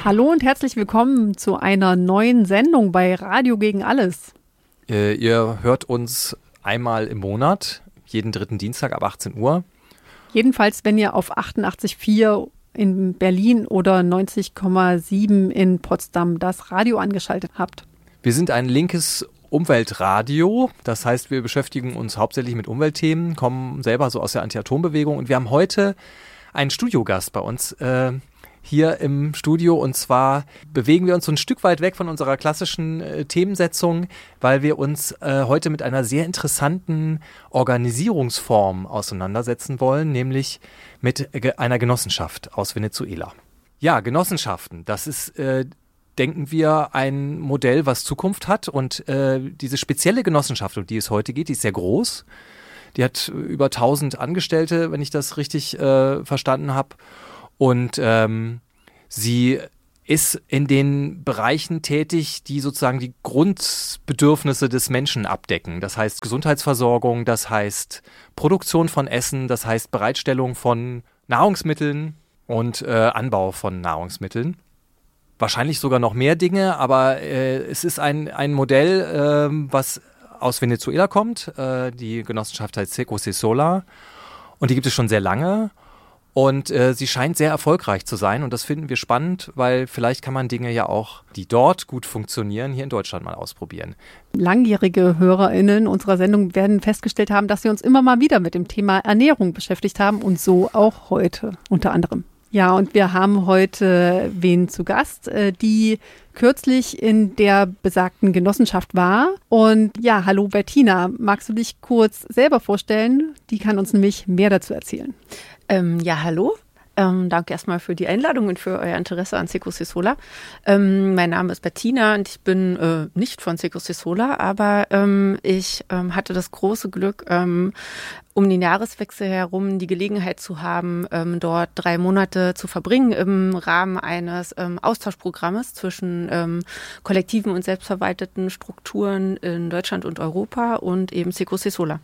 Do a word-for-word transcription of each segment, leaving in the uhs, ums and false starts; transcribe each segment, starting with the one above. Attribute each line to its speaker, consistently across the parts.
Speaker 1: Hallo und herzlich willkommen zu einer neuen Sendung bei Radio gegen alles.
Speaker 2: Äh, ihr hört uns einmal im Monat, jeden dritten Dienstag ab achtzehn Uhr.
Speaker 1: Jedenfalls, wenn ihr auf achtundachtzig Komma vier in Berlin oder neunzig Komma sieben in Potsdam das Radio angeschaltet habt.
Speaker 2: Wir sind ein linkes Umweltradio, das heißt, wir beschäftigen uns hauptsächlich mit Umweltthemen, kommen selber so aus der Anti-Atom-Bewegung und wir haben heute einen Studiogast bei uns äh, hier im Studio und zwar bewegen wir uns so ein Stück weit weg von unserer klassischen äh, Themensetzung, weil wir uns äh, heute mit einer sehr interessanten Organisierungsform auseinandersetzen wollen, nämlich mit äh, einer Genossenschaft aus Venezuela. Ja, Genossenschaften, das ist äh, denken wir, ein Modell, was Zukunft hat. Und äh, diese spezielle Genossenschaft, um die es heute geht, die ist sehr groß. Die hat über tausend Angestellte, wenn ich das richtig äh, verstanden habe. Und ähm, sie ist in den Bereichen tätig, die sozusagen die Grundbedürfnisse des Menschen abdecken. Das heißt Gesundheitsversorgung, das heißt Produktion von Essen, das heißt Bereitstellung von Nahrungsmitteln und äh, Anbau von Nahrungsmitteln. Wahrscheinlich sogar noch mehr Dinge, aber äh, es ist ein, ein Modell, äh, was aus Venezuela kommt. Äh, die Genossenschaft heißt Cecocesola und die gibt es schon sehr lange und äh, sie scheint sehr erfolgreich zu sein und das finden wir spannend, weil vielleicht kann man Dinge ja auch, die dort gut funktionieren, hier in Deutschland mal ausprobieren.
Speaker 1: Langjährige HörerInnen unserer Sendung werden festgestellt haben, dass wir uns immer mal wieder mit dem Thema Ernährung beschäftigt haben und so auch heute unter anderem. Ja, und wir haben heute wen zu Gast, die kürzlich in der besagten Genossenschaft war. Und ja, hallo Bettina, magst du dich kurz selber vorstellen? Die kann uns nämlich mehr dazu erzählen.
Speaker 3: Ähm, ja, hallo. Ähm, danke erstmal für die Einladung und für euer Interesse an Cecocesola. Ähm, mein Name ist Bettina und ich bin äh, nicht von Cecocesola, aber ähm, ich ähm, hatte das große Glück, ähm, um den Jahreswechsel herum die Gelegenheit zu haben, ähm, dort drei Monate zu verbringen im Rahmen eines ähm, Austauschprogrammes zwischen ähm, kollektiven und selbstverwalteten Strukturen in Deutschland und Europa und eben Cecocesola.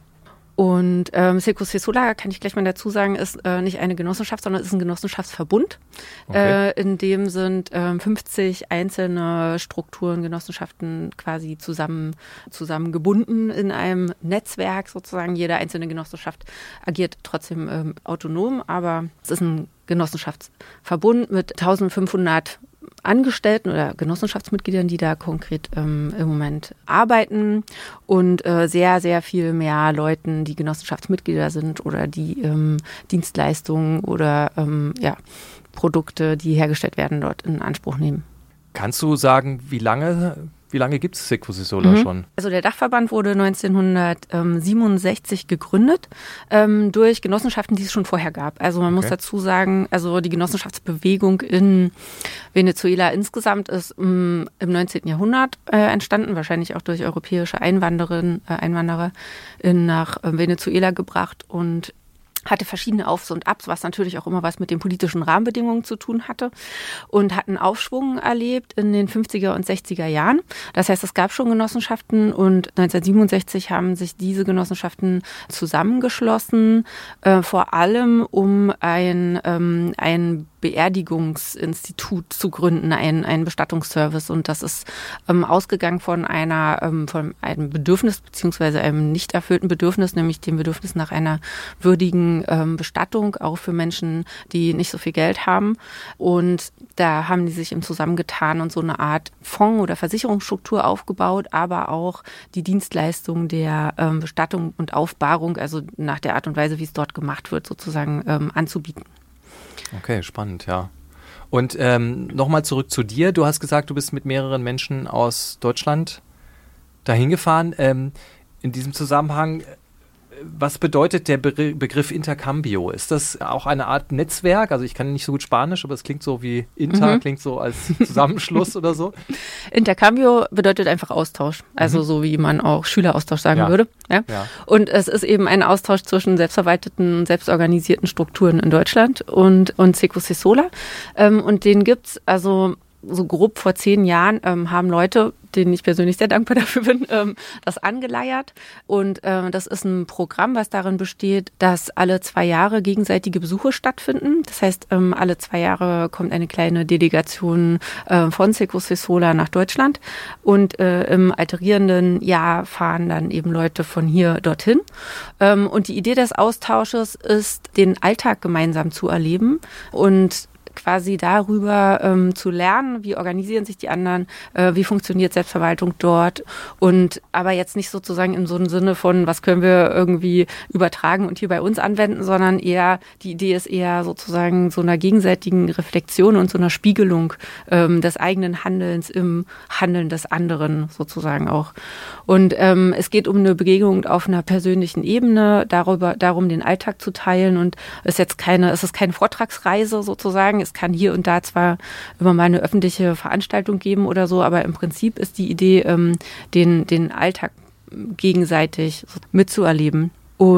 Speaker 3: Und ähm, Cecocesola, kann ich gleich mal dazu sagen, ist äh, nicht eine Genossenschaft, sondern ist ein Genossenschaftsverbund. Okay. Äh, in dem sind ähm, fünfzig einzelne Strukturen, Genossenschaften quasi zusammen zusammengebunden in einem Netzwerk sozusagen. Jede einzelne Genossenschaft agiert trotzdem ähm, autonom, aber es ist ein Genossenschaftsverbund mit eintausendfünfhundert Angestellten oder Genossenschaftsmitgliedern, die da konkret ähm, im Moment arbeiten und äh, sehr, sehr viel mehr Leuten, die Genossenschaftsmitglieder sind oder die ähm, Dienstleistungen oder ähm, ja, Produkte, die hergestellt werden, dort in Anspruch nehmen.
Speaker 2: Kannst du sagen, wie lange, wie lange gibt es Cecocesola mhm. schon?
Speaker 3: Also der Dachverband wurde neunzehnhundertsiebenundsechzig gegründet ähm, durch Genossenschaften, die es schon vorher gab. Also man okay. muss dazu sagen, also die Genossenschaftsbewegung in Venezuela insgesamt ist ähm, im neunzehnten Jahrhundert äh, entstanden, wahrscheinlich auch durch europäische Einwandererinnen, äh, Einwanderer in, nach äh, Venezuela gebracht und hatte verschiedene Aufs und Abs, was natürlich auch immer was mit den politischen Rahmenbedingungen zu tun hatte und hat einen Aufschwung erlebt in den fünfziger und sechziger Jahren. Das heißt, es gab schon Genossenschaften und neunzehnhundertsiebenundsechzig haben sich diese Genossenschaften zusammengeschlossen, äh, vor allem um ein, ähm, ein Beerdigungsinstitut zu gründen, ein, ein Bestattungsservice. Und das ist ähm, ausgegangen von einer, ähm, von einem Bedürfnis beziehungsweise einem nicht erfüllten Bedürfnis, nämlich dem Bedürfnis nach einer würdigen ähm, Bestattung, auch für Menschen, die nicht so viel Geld haben. Und da haben die sich eben zusammengetan und so eine Art Fonds- oder Versicherungsstruktur aufgebaut, aber auch die Dienstleistung der ähm, Bestattung und Aufbahrung, also nach der Art und Weise, wie es dort gemacht wird, sozusagen ähm, anzubieten.
Speaker 2: Okay, spannend, ja. Und ähm, nochmal zurück zu dir. Du hast gesagt, du bist mit mehreren Menschen aus Deutschland dahin gefahren. Ähm, in diesem Zusammenhang, was bedeutet der Be- Begriff Intercambio? Ist das auch eine Art Netzwerk? Also ich kann nicht so gut Spanisch, aber es klingt so wie Inter, mhm. klingt so als Zusammenschluss oder so.
Speaker 3: Intercambio bedeutet einfach Austausch. Also mhm. so wie man auch Schüleraustausch sagen ja. würde. Ja? Ja. Und es ist eben ein Austausch zwischen selbstverwalteten, selbstorganisierten Strukturen in Deutschland und, und Cecocesola. Ähm, und den gibt's also so grob vor zehn Jahren ähm, haben Leute, denen ich persönlich sehr dankbar dafür bin, ähm, das angeleiert. Und äh, das ist ein Programm, was darin besteht, dass alle zwei Jahre gegenseitige Besuche stattfinden. Das heißt, ähm, alle zwei Jahre kommt eine kleine Delegation äh, von Secos Cesola nach Deutschland. Und äh, im alterierenden Jahr fahren dann eben Leute von hier dorthin. Ähm, und die Idee des Austausches ist, den Alltag gemeinsam zu erleben und quasi darüber ähm, zu lernen, wie organisieren sich die anderen, äh, wie funktioniert Selbstverwaltung dort und aber jetzt nicht sozusagen in so einem Sinne von, was können wir irgendwie übertragen und hier bei uns anwenden, sondern eher, die Idee ist eher sozusagen so einer gegenseitigen Reflexion und so einer Spiegelung ähm, des eigenen Handelns im Handeln des anderen sozusagen auch. Und ähm, es geht um eine Begegnung auf einer persönlichen Ebene, darüber, darum den Alltag zu teilen und es ist jetzt keine, es ist keine Vortragsreise sozusagen. Es kann hier und da zwar immer mal eine öffentliche Veranstaltung geben oder so, aber im Prinzip ist die Idee, ähm, den, den Alltag gegenseitig mitzuerleben.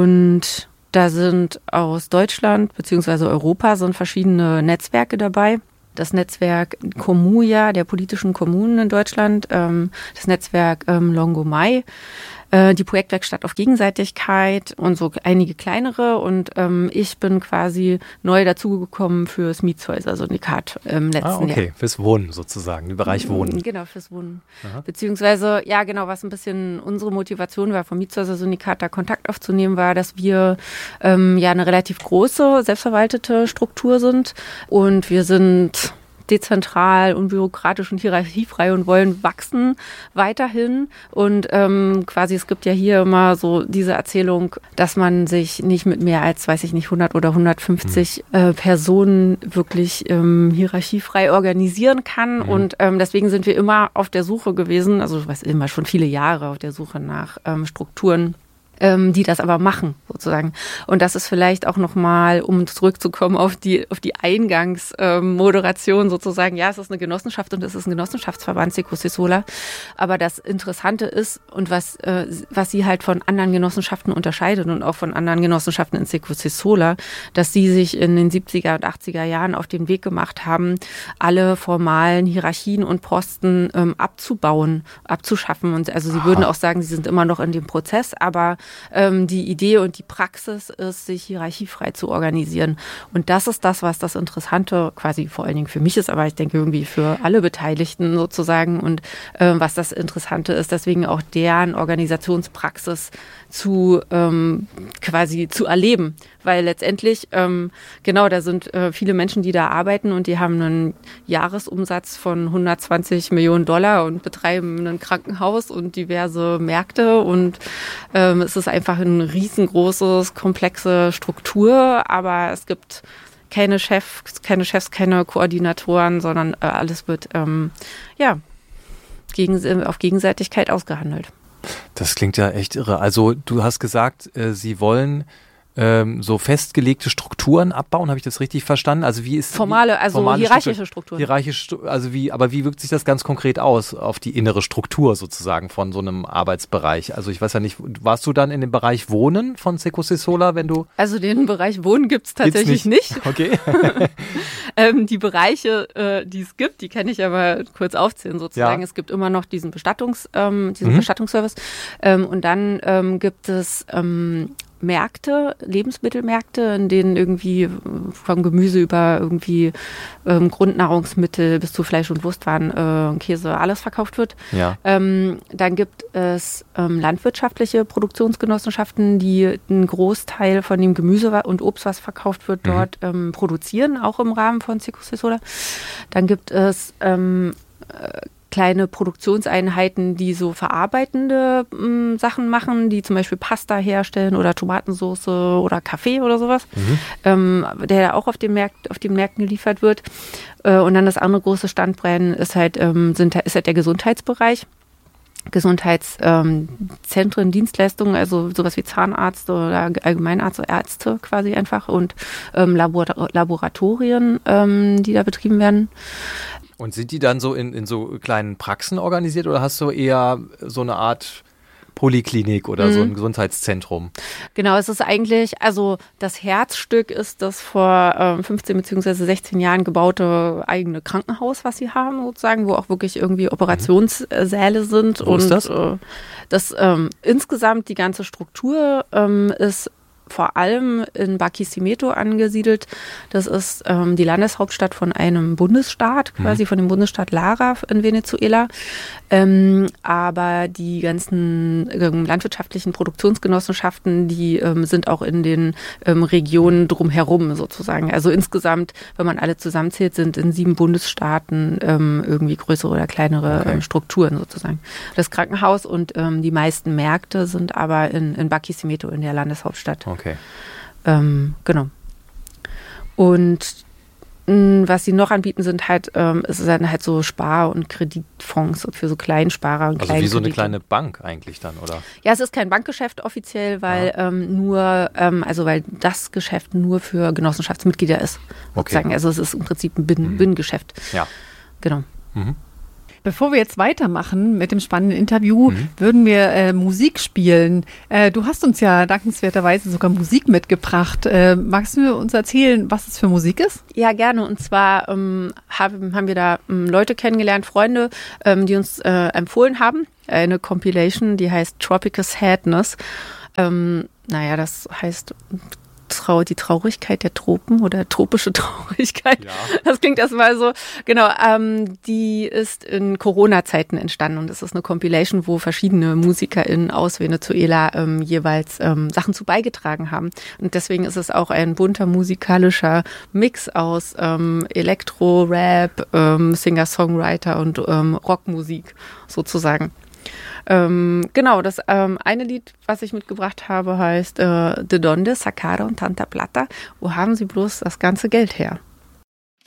Speaker 3: Und da sind aus Deutschland bzw. Europa sind verschiedene Netzwerke dabei. Das Netzwerk Comuja, der politischen Kommunen in Deutschland, ähm, das Netzwerk ähm, Longomai, äh, die Projektwerkstatt auf Gegenseitigkeit und so einige kleinere. Und ähm, ich bin quasi neu dazugekommen fürs Mietshäuser-Syndikat im letzten Jahr.
Speaker 2: Ah, okay, Jahr. Fürs Wohnen sozusagen, im Bereich Wohnen.
Speaker 3: Genau, fürs Wohnen. Aha. Beziehungsweise, ja genau, was ein bisschen unsere Motivation war, vom Mietshäuser-Syndikat da Kontakt aufzunehmen, war, dass wir ähm, ja eine relativ große, selbstverwaltete Struktur sind und wir sind dezentral, unbürokratisch und hierarchiefrei und wollen wachsen weiterhin. Und ähm, quasi, es gibt ja hier immer so diese Erzählung, dass man sich nicht mit mehr als, weiß ich nicht, hundert oder hundertfünfzig mhm. äh, Personen wirklich ähm, hierarchiefrei organisieren kann. Mhm. Und ähm, deswegen sind wir immer auf der Suche gewesen, also ich weiß immer schon viele Jahre auf der Suche nach ähm, Strukturen, die das aber machen, sozusagen. Und das ist vielleicht auch nochmal, um zurückzukommen auf die auf die Eingangsmoderation sozusagen. Ja, es ist eine Genossenschaft und es ist ein Genossenschaftsverband Secos Cesola. Aber das Interessante ist und was äh, was sie halt von anderen Genossenschaften unterscheidet und auch von anderen Genossenschaften in Secos Cesola, dass sie sich in den siebziger und achtziger Jahren auf den Weg gemacht haben, alle formalen Hierarchien und Posten ähm, abzubauen, abzuschaffen. Und also sie Aha. würden auch sagen, sie sind immer noch in dem Prozess, aber Ähm, die Idee und die Praxis ist, sich hierarchiefrei zu organisieren. Und das ist das, was das Interessante quasi vor allen Dingen für mich ist, aber ich denke irgendwie für alle Beteiligten sozusagen und äh, was das Interessante ist, deswegen auch deren Organisationspraxis zu ähm, quasi zu erleben. Weil letztendlich, ähm, genau, da sind äh, viele Menschen, die da arbeiten und die haben einen Jahresumsatz von hundertzwanzig Millionen Dollar und betreiben ein Krankenhaus und diverse Märkte und ähm, es ist einfach ein riesengroßes, komplexe Struktur, aber es gibt keine Chefs, keine Chefs, keine Koordinatoren, sondern äh, alles wird ähm, ja gegen, auf Gegenseitigkeit ausgehandelt.
Speaker 2: Das klingt ja echt irre. Also du hast gesagt, äh, Sie wollen ähm, so festgelegte Strukturen abbauen, habe ich das richtig verstanden? Also wie ist
Speaker 3: formale, also
Speaker 2: formale
Speaker 3: hierarchische Strukturen.
Speaker 2: Hierarchische, also wie, aber wie wirkt sich das ganz konkret aus auf die innere Struktur sozusagen von so einem Arbeitsbereich? Also ich weiß ja nicht, warst du dann in dem Bereich Wohnen von Secos Cesola, wenn du?
Speaker 3: Also den Bereich Wohnen gibt es tatsächlich nicht. nicht.
Speaker 2: Okay.
Speaker 3: ähm, die Bereiche, äh, die es gibt, die kann ich aber kurz aufzählen sozusagen. Ja. Es gibt immer noch diesen Bestattungs, ähm, diesen mhm. Bestattungsservice ähm, und dann ähm, gibt es ähm, Märkte, Lebensmittelmärkte, in denen irgendwie vom Gemüse über irgendwie ähm, Grundnahrungsmittel bis zu Fleisch und Wurstwaren, äh, Käse, alles verkauft wird.
Speaker 2: Ja.
Speaker 3: Ähm, dann gibt es ähm, landwirtschaftliche Produktionsgenossenschaften, die einen Großteil von dem Gemüse und Obst, was verkauft wird, dort mhm. ähm, produzieren, auch im Rahmen von Secos Cesola. Dann gibt es ähm, äh, kleine Produktionseinheiten, die so verarbeitende m, Sachen machen, die zum Beispiel Pasta herstellen oder Tomatensauce oder Kaffee oder sowas, mhm. ähm, der auch auf den Märkten, auf den Märkten geliefert wird. Äh, und dann das andere große Standbein ist halt, ähm, sind, ist halt der Gesundheitsbereich. Gesundheitszentren, ähm, Dienstleistungen, also sowas wie Zahnarzt oder Allgemeinarzt oder Ärzte quasi einfach und ähm, Labor- Laboratorien, ähm, die da betrieben werden.
Speaker 2: Und sind die dann so in, in so kleinen Praxen organisiert oder hast du eher so eine Art Poliklinik oder mhm. so ein Gesundheitszentrum.
Speaker 3: Genau, es ist eigentlich, also das Herzstück ist das vor ähm, fünfzehn beziehungsweise sechzehn Jahren gebaute eigene Krankenhaus, was sie haben sozusagen, wo auch wirklich irgendwie Operationssäle sind.
Speaker 2: Wo
Speaker 3: und
Speaker 2: ist das?
Speaker 3: Äh, das ähm, insgesamt die ganze Struktur ähm, ist vor allem in Barquisimeto angesiedelt. Das ist ähm, die Landeshauptstadt von einem Bundesstaat, quasi mhm. von dem Bundesstaat Lara in Venezuela. Ähm, aber die ganzen ähm, landwirtschaftlichen Produktionsgenossenschaften, die ähm, sind auch in den ähm, Regionen drumherum sozusagen. Also insgesamt, wenn man alle zusammenzählt, sind in sieben Bundesstaaten ähm, irgendwie größere oder kleinere okay. ähm, Strukturen sozusagen. Das Krankenhaus und ähm, die meisten Märkte sind aber in, in Barquisimeto, in der Landeshauptstadt.
Speaker 2: Okay.
Speaker 3: Ähm, genau. Und mh, was sie noch anbieten, sind halt, ähm, es sind halt so Spar- und Kreditfonds für so Kleinsparer und
Speaker 2: Also wie so eine kleine Bank eigentlich dann, oder?
Speaker 3: Ja, es ist kein Bankgeschäft offiziell, weil ja. ähm, nur, ähm, also weil das Geschäft nur für Genossenschaftsmitglieder ist. Sozusagen.
Speaker 2: Okay.
Speaker 3: Also es ist im Prinzip ein Bin-
Speaker 2: mhm.
Speaker 3: Binnengeschäft.
Speaker 2: Ja.
Speaker 3: Genau.
Speaker 2: Mhm.
Speaker 1: Bevor wir jetzt weitermachen mit dem spannenden Interview,
Speaker 2: mhm.
Speaker 1: würden wir äh, Musik spielen. Äh, du hast uns ja dankenswerterweise sogar Musik mitgebracht. Äh, magst du uns erzählen, was es für Musik ist?
Speaker 3: Ja, gerne. Und zwar ähm, haben, haben wir da ähm, Leute kennengelernt, Freunde, ähm, die uns äh, empfohlen haben. Eine Compilation, die heißt Tropical Sadness. Ähm, naja, das heißt Trau- die Traurigkeit der Tropen oder tropische Traurigkeit.
Speaker 2: Ja.
Speaker 3: Das klingt erstmal so. Genau, ähm, die ist in Corona-Zeiten entstanden und es ist eine Compilation, wo verschiedene MusikerInnen aus Venezuela ähm, jeweils ähm, Sachen zu beigetragen haben. Und deswegen ist es auch ein bunter musikalischer Mix aus ähm, Elektro, Rap, ähm, Singer-Songwriter und ähm, Rockmusik sozusagen. Ähm, genau, das ähm, eine Lied, was ich mitgebracht habe, heißt äh, De Donde Sacaron Tanta Plata. Wo haben Sie bloß das ganze Geld her?